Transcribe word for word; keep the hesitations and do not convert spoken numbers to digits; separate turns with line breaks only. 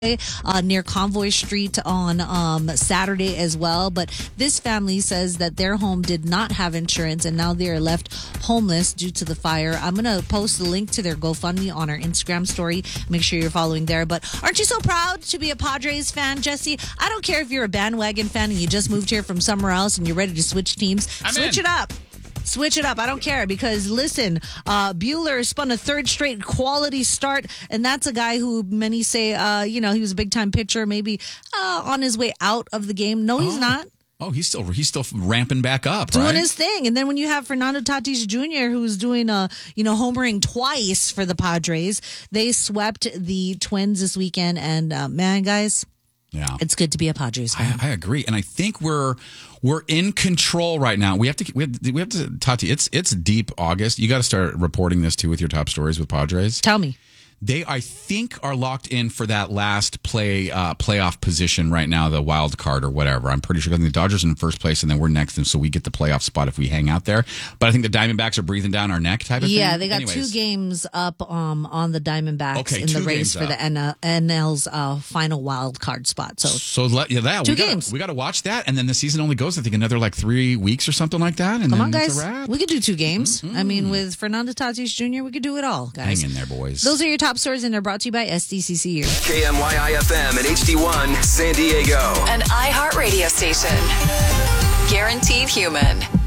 Uh, near Convoy Street on um, Saturday as well. But this family says that their home did not have insurance and now they are left homeless due to the fire. I'm going to post the link to their GoFundMe on our Instagram story. Make sure you're following there. But aren't you so proud to be a Padres fan, Jesse? I don't care if you're a bandwagon fan and you just moved here from somewhere else and you're ready to switch teams.
I'm
switch
in.
it up. Switch it up. I don't care because, listen, uh, Bueller spun a third straight quality start, and that's a guy who many say, uh, you know, he was a big-time pitcher, maybe uh, on his way out of the game. No, he's
oh.
not.
Oh, he's still he's still ramping back up,
doing
right?
his thing. And then when you have Fernando Tatis Junior, who's doing a, you know, homering twice for the Padres, they swept the Twins this weekend. And, uh, man, guys,
yeah,
it's good to be a Padres fan.
I, I agree, and I think we're we're in control right now. We have to we have, we have to Tati. It's it's deep August. You got to start reporting this too with your top stories with Padres.
Tell me.
They, I think, are locked in for that last play uh, playoff position right now, the wild card or whatever. I'm pretty sure. I think the Dodgers are in first place, and then we're next, and so we get the playoff spot if we hang out there. But I think the Diamondbacks are breathing down our neck type of
yeah,
thing.
they got
Anyways.
two games up um, on the Diamondbacks
Okay,
in the
two
race
games
for
up.
the N- N L's uh, final wild card spot. So,
So let, yeah, that
Two
we gotta,
games.
we got to watch that, and then the season only goes, I think, another like three weeks or something like that, and
come
then
on,
it's
guys.
a wrap.
We could do two games. I mean, with Fernando Tatis Junior, we could do it all, guys.
Hang in there, boys.
Those are your top stories, and they're brought to you by S D C C U.
K M Y I F M and H D one San Diego.
An iHeart radio station. Guaranteed human.